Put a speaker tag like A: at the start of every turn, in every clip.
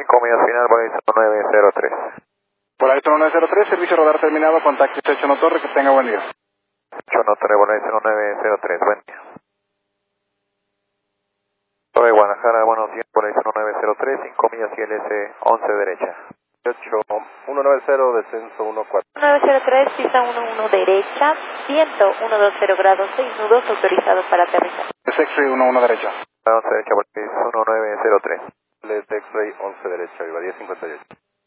A: 5 millas final, Volaris 1903.
B: Volaris 1903, servicio radar terminado, contacto 18 Torre, que tenga buen día.
A: 8 Torre, Volaris 1903, buen día. Torre Guadalajara, buenos días, Volaris 1903, 5 millas ILS 11 derecha.
C: 190, descenso 14.
D: 903, pista 11 derecha, viento 120 grados, 6 nudos, autorizado para aterrizar.
B: X-Ray 11 derecha.
A: 11 derecha, Volaris 1903.
C: Left X-Ray 11 derecha, viva 1058.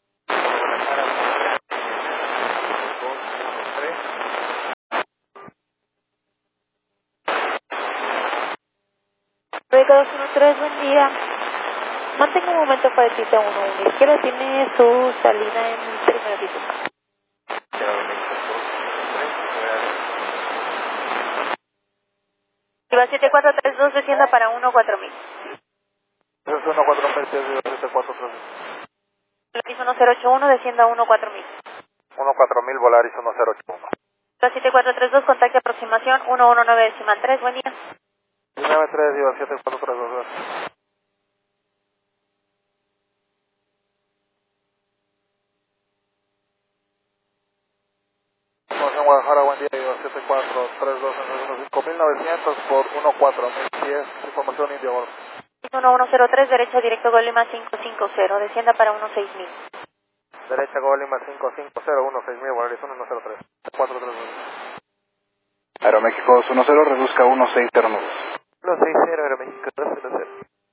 D: Beca 213, buen día. Mantenga un momento para el pista 11 izquierda, tiene su salida en el primer piso. Viva 7432, descienda para 14000.
C: Eso es 14000, 7432.
D: La piso 1081, descienda 14000.
C: 14000, Volaris 1081.
D: Viva 7432, contacte aproximación 119.3, buen día.
C: 93, viva 7432. En Guadalajara, buen día, 7432, 5900 por 14010, información India, Golf.
D: 1103, derecha directo Gol Lima 550, descienda para 16000.
C: Derecha Gol Lima 550, 16000, Volaris 103, 432.
B: Aeroméxico 210, reduzca 160 nudos.
A: 160, Aeroméxico 210.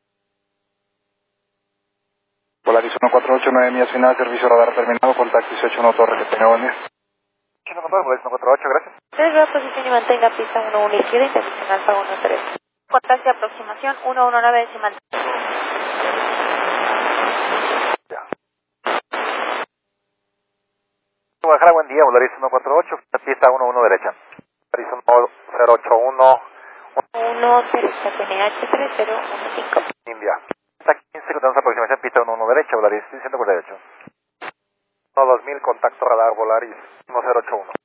B: Volaris 148, 9 millas final, servicio radar terminado, contacto 18 Torre, que tenga buen día.
C: 148, gracias.
D: 3 grados, posición y mantenga pista 11 izquierda, internacional para 13. Contacte aproximación 119.3.
C: Ya. Guadalajara, buen día, Volaris 148, pista 11 derecha. Volaris 1081.
D: 1 derecha, PNH 3015.
C: India. Está 15, contamos aproximación, pista 11 derecha, Volaris 148. 2000, contacto radar, Volaris 1081.